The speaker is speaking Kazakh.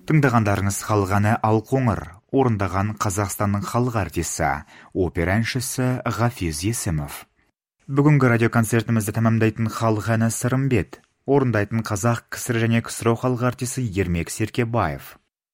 Тыңдағандарыңыз халық әні «Алқоңыр», орындаған Қазақстанның халық артисі, опера әншісі Ғафиз Есімов. Бүгінгі радиоконцертімізді тәмамдайтын халық әні «Сырымбет», орындайтын қазақ, кср және ксро халық артисі Ермек Серкебаев.